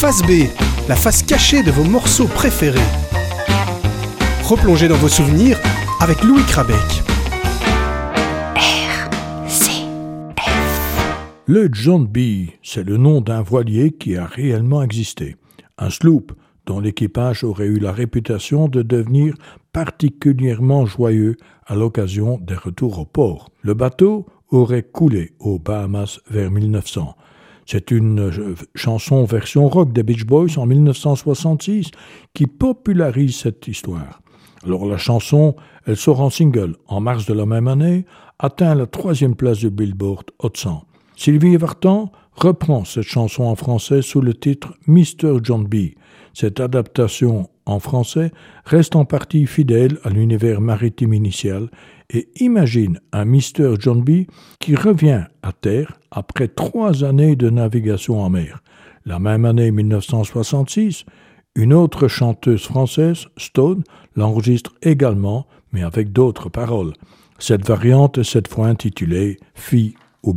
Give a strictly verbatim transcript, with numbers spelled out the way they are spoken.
Face B, la face cachée de vos morceaux préférés. Replongez dans vos souvenirs avec Louis Krabeck. R C F. Le John B, c'est le nom d'un voilier qui a réellement existé. Un sloop dont l'équipage aurait eu la réputation de devenir particulièrement joyeux à l'occasion des retours au port. Le bateau aurait coulé aux Bahamas vers mille neuf cents. C'est une chanson version rock des Beach Boys en mille neuf cent soixante-six qui popularise cette histoire. Alors la chanson, elle sort en single en mars de la même année, atteint la troisième place du Billboard Hot cent. Sylvie Vartan reprend cette chanson en français sous le titre Mister John B. Cette adaptation en français reste en partie fidèle à l'univers maritime initial et imagine un Mister John B qui revient à terre après trois années de navigation en mer. La même année mille neuf cent soixante-six, une autre chanteuse française, Stone, l'enregistre également, mais avec d'autres paroles. Cette variante est cette fois intitulée « Fille ou garçon ».